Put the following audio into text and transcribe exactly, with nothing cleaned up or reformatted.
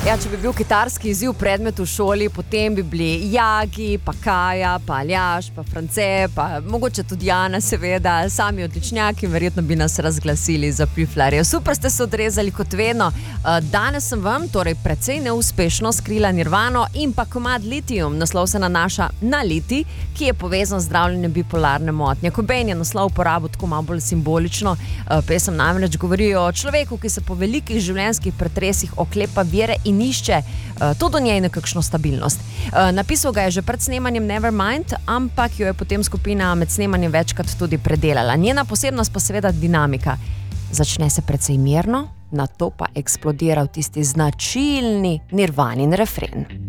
Ja, če bi bil kitarski izziv predmet v šoli, potem bi bili Jagi, pa Kaja, pa Aljaž, pa France, pa mogoče tudi Jana, seveda, sami odličnjaki, verjetno bi nas razglasili za piflarje. Super ste se odrezali kot vedno. Danes sem vam torej precej neuspešno skrila Nirvano in pa komad Lithium. Naslov se nanaša na litij, ki je povezan z zdravljenjem bipolarne motnje. Cobain je naslov uporabil tako malo bolj simbolično. Pesem namreč govori o človeku, ki se po velikih življenjskih pretresih oklepa vere in išče uh, to do njej nekakšno stabilnost. Uh, napisal ga je že pred snemanjem Nevermind, ampak jo je potem skupina med snemanjem večkrat tudi predelala. Njena posebnost pa seveda dinamika. Začne se precej mirno, nato pa eksplodira v tisti značilni Nirvanin refren.